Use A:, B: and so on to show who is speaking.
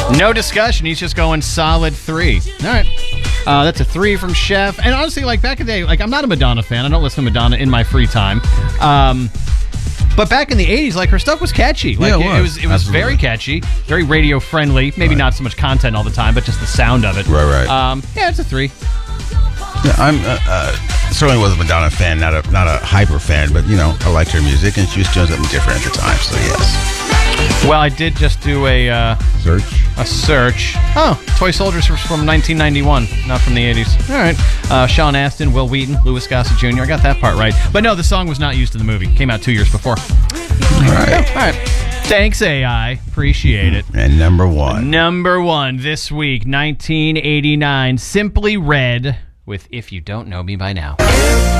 A: No discussion. He's just going solid 3. All right. That's a 3 from Chef. And honestly, like back in the day, like I'm not a Madonna fan. I don't listen to Madonna in my free time. But back in the 80s, like her stuff was catchy. Like
B: yeah,
A: it was very catchy, very radio friendly. Maybe not so much content all the time, but just the sound of it.
B: Right.
A: Yeah, it's a 3.
B: Yeah, I'm certainly was a Madonna fan, not a hyper fan, but I liked her music, and she was doing something different at the time. So yes.
A: Well, I did just do a search. Oh, Toy Soldiers from 1991, not from the 80s. All right. Sean Astin, Will Wheaton, Louis Gossett Jr. I got that part right. But no, the song was not used in the movie. Came out 2 years before.
B: All right.
A: Thanks, AI. Appreciate it.
B: And number one
A: this week, 1989, Simply Red with If You Don't Know Me By Now.